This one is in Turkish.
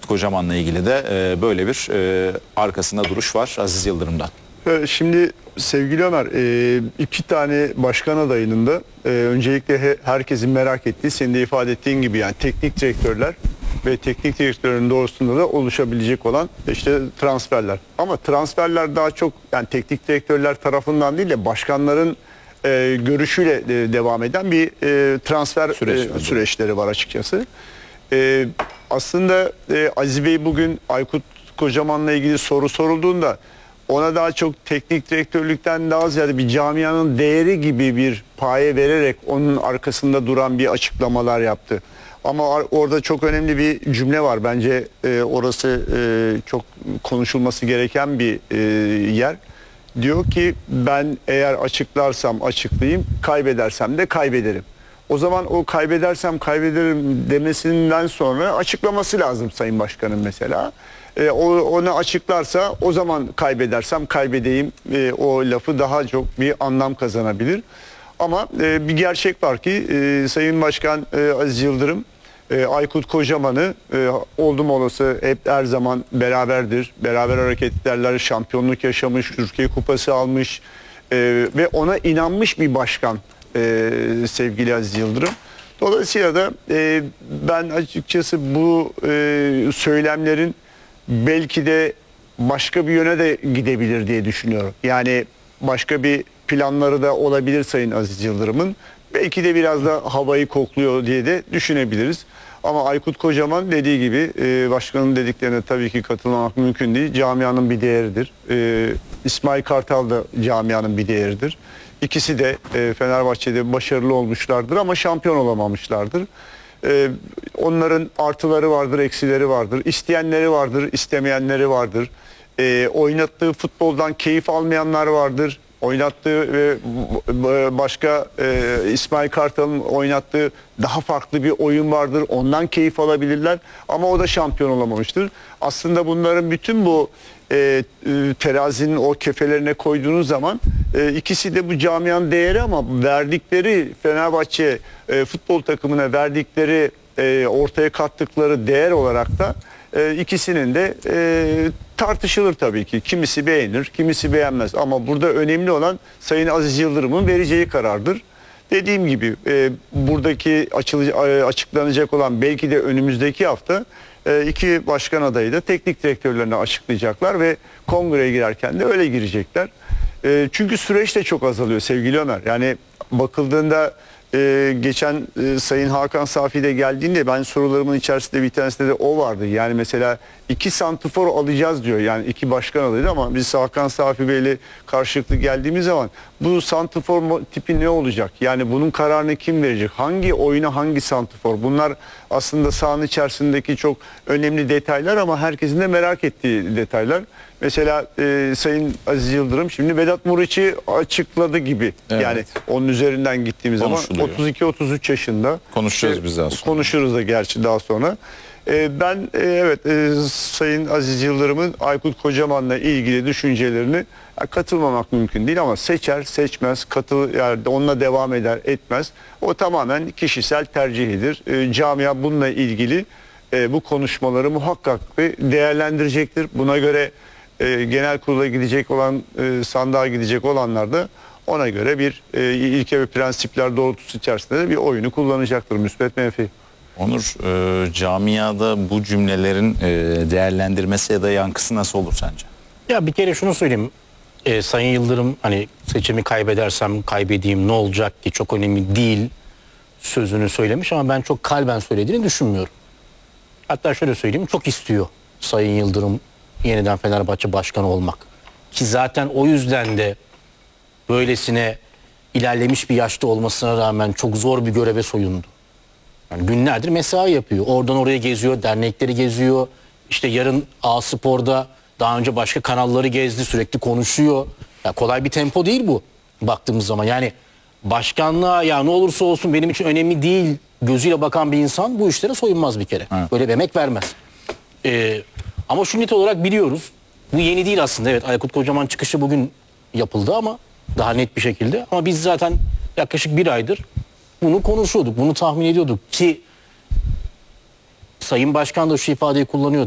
Kocaman'la ilgili de böyle bir arkasında duruş var Aziz Yıldırım'dan. Şimdi sevgili Ömer, iki tane başkan adayının da öncelikle herkesin merak ettiği, senin de ifade ettiğin gibi yani teknik direktörler ve teknik direktörün doğrusunda da oluşabilecek olan işte transferler. Ama transferler daha çok yani teknik direktörler tarafından değil de başkanların görüşüyle devam eden bir transfer süreçleri var açıkçası. Aslında Aziz Bey bugün Aykut Kocaman'la ilgili soru sorulduğunda ona daha çok teknik direktörlükten daha ziyade bir camianın değeri gibi bir paye vererek onun arkasında duran bir açıklamalar yaptı. Ama orada çok önemli bir cümle var. Bence orası çok konuşulması gereken bir yer. Diyor ki ben eğer açıklarsam açıklayayım, kaybedersem de kaybederim. O zaman o kaybedersem kaybederim demesinden sonra açıklaması lazım Sayın Başkan'ın mesela. Onu açıklarsa o zaman kaybedersem kaybedeyim o lafı daha çok bir anlam kazanabilir. Ama bir gerçek var ki Sayın Başkan Aziz Yıldırım Aykut Kocaman'ı oldum olası hep her zaman beraberdir. Beraber hareket ederler, şampiyonluk yaşamış, Türkiye Kupası almış ve ona inanmış bir başkan sevgili Aziz Yıldırım. Dolayısıyla da ben açıkçası bu söylemlerin belki de başka bir yöne de gidebilir diye düşünüyorum. Yani başka bir planları da olabilir Sayın Aziz Yıldırım'ın. Belki de biraz da havayı kokluyor diye de düşünebiliriz. Ama Aykut Kocaman dediği gibi başkanın dediklerine tabii ki katılmamak mümkün değil. Camianın bir değeridir. İsmail Kartal da camianın bir değeridir. İkisi de Fenerbahçe'de başarılı olmuşlardır ama şampiyon olamamışlardır. Onların artıları vardır, eksileri vardır. İsteyenleri vardır, istemeyenleri vardır. Oynattığı futboldan keyif almayanlar vardır. Oynattığı ve başka İsmail Kartal'ın oynattığı daha farklı bir oyun vardır. Ondan keyif alabilirler ama o da şampiyon olamamıştır. Aslında bunların bütün bu terazinin o kefelerine koyduğunuz zaman ikisi de bu camianın değeri ama verdikleri Fenerbahçe futbol takımına verdikleri ortaya kattıkları değer olarak da ikisinin de tartışılır tabii ki. Kimisi beğenir, kimisi beğenmez. Ama burada önemli olan Sayın Aziz Yıldırım'ın vereceği karardır. Dediğim gibi buradaki açıklanacak olan belki de önümüzdeki hafta iki başkan adayı da teknik direktörlerini açıklayacaklar ve kongreye girerken de öyle girecekler. Çünkü süreç de çok azalıyor sevgili Ömer. Yani bakıldığında geçen Sayın Hakan Safi de geldiğinde ben sorularımın içerisinde bir tanesinde de o vardı. Yani mesela 2 santifor alacağız diyor. Yani 2 başkan adaydı ama biz Hakan Safi Bey'le karşılıklı geldiğimiz zaman bu santifor tipi ne olacak? Yani bunun kararını kim verecek? Hangi oyuna hangi santifor? Bunlar aslında sahanın içerisindeki çok önemli detaylar ama herkesin de merak ettiği detaylar. Mesela Sayın Aziz Yıldırım şimdi Vedat Muriç'i açıkladı gibi. Evet. Yani onun üzerinden gittiğimiz zaman 32-33 yaşında. Konuşacağız biz daha sonra. Konuşuruz da gerçi daha sonra. Ben Sayın Aziz Yıldırım'ın Aykut Kocaman'la ilgili düşüncelerini katılmamak mümkün değil ama seçer seçmez yani onunla devam eder etmez. O tamamen kişisel tercihidir. Camia bununla ilgili bu konuşmaları muhakkak değerlendirecektir. Buna göre genel kurula gidecek olan sandığa gidecek olanlar da ona göre bir ilke ve prensipler doğrultusu içerisinde de bir oyunu kullanacaktır müsbet menfi. Onur, camiada bu cümlelerin değerlendirmesi ya da yankısı nasıl olur sence? Ya bir kere şunu söyleyeyim. Sayın Yıldırım hani seçimi kaybedersem kaybedeyim ne olacak ki çok önemli değil sözünü söylemiş ama ben çok kalben söylediğini düşünmüyorum. Hatta şöyle söyleyeyim, çok istiyor Sayın Yıldırım yeniden Fenerbahçe başkanı olmak. Ki zaten o yüzden de böylesine ilerlemiş bir yaşta olmasına rağmen çok zor bir göreve soyundu. Yani günlerdir mesai yapıyor. Oradan oraya geziyor, dernekleri geziyor. İşte yarın A-Spor'da daha önce başka kanalları gezdi, sürekli konuşuyor. Ya kolay bir tempo değil bu baktığımız zaman. Yani başkanlığa ya ne olursa olsun benim için önemli değil gözüyle bakan bir insan bu işlere soyunmaz bir kere. Evet. Böyle bir emek vermez. Ama şu net olarak biliyoruz. Bu yeni değil aslında. Evet, Aykut Kocaman çıkışı bugün yapıldı ama daha net bir şekilde. Ama biz zaten yaklaşık 1 aydır bunu konuşuyorduk, bunu tahmin ediyorduk ki Sayın Başkan da şu ifadeyi kullanıyordu.